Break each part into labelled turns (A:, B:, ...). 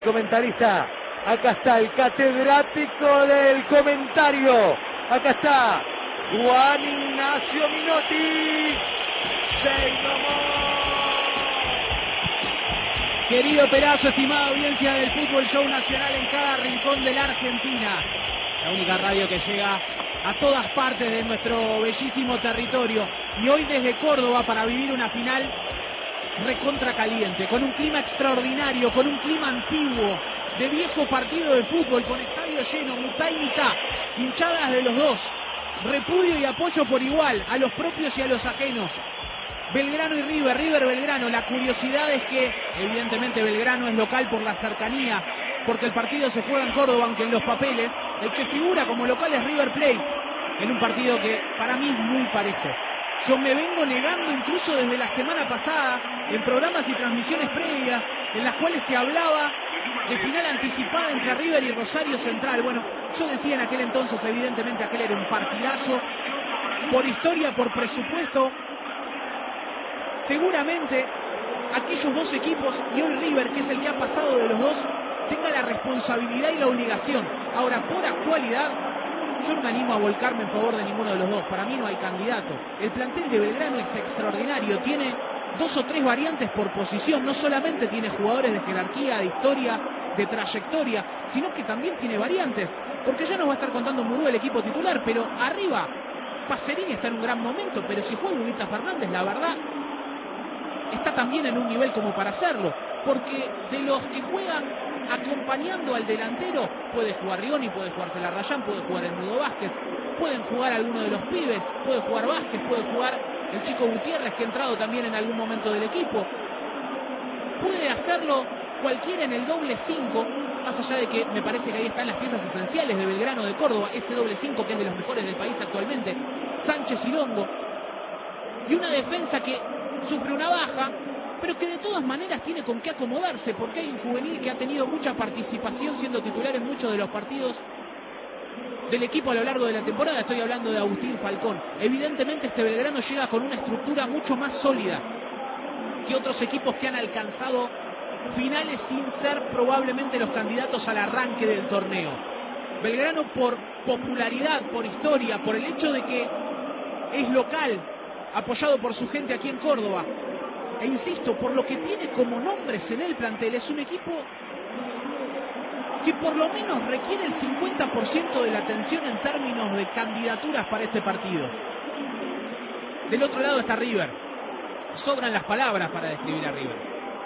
A: Comentarista, acá está el catedrático del comentario, acá está Juan Ignacio Minotti. Say no more.
B: Querido Perazo, estimada audiencia del Fútbol Show Nacional en cada rincón de la Argentina, la única radio que llega a todas partes de nuestro bellísimo territorio, y hoy desde Córdoba para vivir una final recontra caliente, con un clima extraordinario, con un clima antiguo, de viejo partido de fútbol, con estadio lleno, mitad y mitad, hinchadas de los dos, repudio y apoyo por igual, a los propios y a los ajenos. Belgrano y River, River-Belgrano. La curiosidad es que, evidentemente, Belgrano es local por la cercanía, porque el partido se juega en Córdoba, aunque en los papeles el que figura como local es River Plate, en un partido que para mí es muy parejo. Yo me vengo negando incluso desde la semana pasada, en programas y transmisiones previas, en las cuales se hablaba de final anticipada entre River y Rosario Central. Bueno, yo decía en aquel entonces, evidentemente aquel era un partidazo, por historia, por presupuesto. Seguramente aquellos dos equipos, y hoy River, que es el que ha pasado de los dos, tenga la responsabilidad y la obligación. Ahora, por actualidad, yo no me animo a volcarme en favor de ninguno de los dos. Para mí no hay candidato. El plantel de Belgrano es extraordinario. Tiene 2 o 3 variantes por posición. No solamente tiene jugadores de jerarquía, de historia, de trayectoria, sino que también tiene variantes. Porque ya nos va a estar contando Murú el equipo titular, pero arriba Pacerini está en un gran momento. Pero si juega Huguita Fernández, la verdad, está también en un nivel como para hacerlo, porque de los que juegan acompañando al delantero, puede jugar Rioni, puede jugar Celarrayán, puede jugar el Mudo Vázquez, pueden jugar algunos de los pibes, puede jugar Vázquez, puede jugar el chico Gutiérrez, que ha entrado también en algún momento del equipo, puede hacerlo cualquiera en el doble 5, más allá de que me parece que ahí están las piezas esenciales de Belgrano de Córdoba, ese doble 5 que es de los mejores del país actualmente, Sánchez y Longo, y una defensa que sufre una baja, pero que de todas maneras tiene con qué acomodarse, porque hay un juvenil que ha tenido mucha participación siendo titular en muchos de los partidos del equipo a lo largo de la temporada. Estoy hablando de Agustín Falcón. Evidentemente este Belgrano llega con una estructura mucho más sólida que otros equipos que han alcanzado finales sin ser probablemente los candidatos al arranque del torneo. Belgrano, por popularidad, por historia, por el hecho de que es local, apoyado por su gente aquí en Córdoba, e insisto, por lo que tiene como nombres en el plantel, es un equipo que por lo menos requiere el 50% de la atención en términos de candidaturas para este partido. Del otro lado está River. Sobran las palabras para describir a River,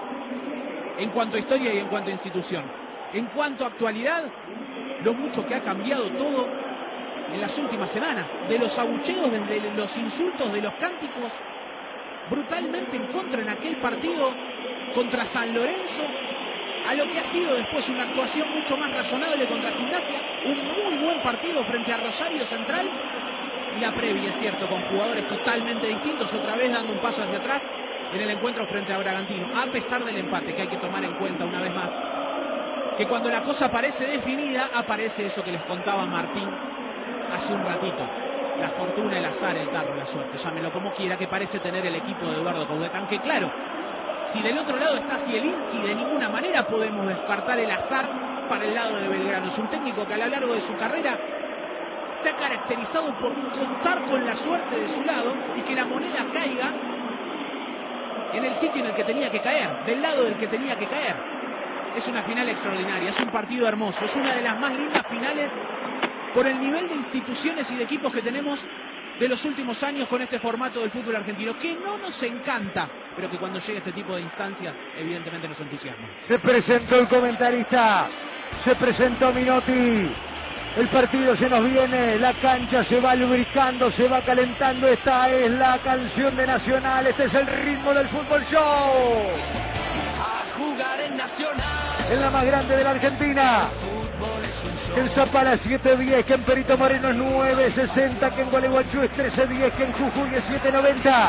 B: en cuanto a historia y en cuanto a institución. En cuanto a actualidad, lo mucho que ha cambiado todo en las últimas semanas, de los abucheos, desde los insultos, de los cánticos brutalmente en contra en aquel partido contra San Lorenzo, a lo que ha sido después una actuación mucho más razonable contra Gimnasia, un muy buen partido frente a Rosario Central, y la previa, es cierto, con jugadores totalmente distintos, otra vez dando un paso hacia atrás en el encuentro frente a Bragantino, a pesar del empate, que hay que tomar en cuenta una vez más, que cuando la cosa parece definida, aparece eso que les contaba Martín hace un ratito. La fortuna, el azar, el tarro, la suerte, llámelo como quiera, que parece tener el equipo de Eduardo Coudet. Que claro, si del otro lado está Zielinski, de ninguna manera podemos descartar el azar para el lado de Belgrano. Es un técnico que a lo largo de su carrera se ha caracterizado por contar con la suerte de su lado y que la moneda caiga en el sitio en el que tenía que caer, del lado del que tenía que caer. Es una final extraordinaria, es un partido hermoso, es una de las más lindas finales por el nivel de instituciones y de equipos que tenemos de los últimos años con este formato del fútbol argentino, que no nos encanta, pero que cuando llega este tipo de instancias, evidentemente nos entusiasma.
A: Se presentó el comentarista, se presentó Minotti, el partido se nos viene, la cancha se va lubricando, se va calentando, esta es la canción de Nacional, este es el ritmo del Fútbol Show.
C: A jugar en Nacional,
A: en la más grande de la Argentina. Que en Zapala 7.10, que en Perito Moreno es 9.60, que en Gualeguaychú es 13.10, que en Jujuy es 7.90.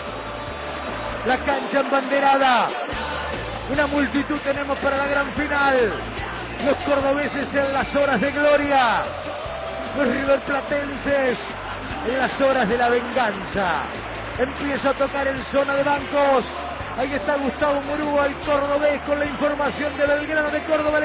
A: La cancha embanderada. Una multitud tenemos para la gran final. Los cordobeses en las horas de gloria. Los riverplatenses en las horas de la venganza. Empieza a tocar en zona de bancos. Ahí está Gustavo Murúa, el cordobés, con la información de Belgrano de Córdoba.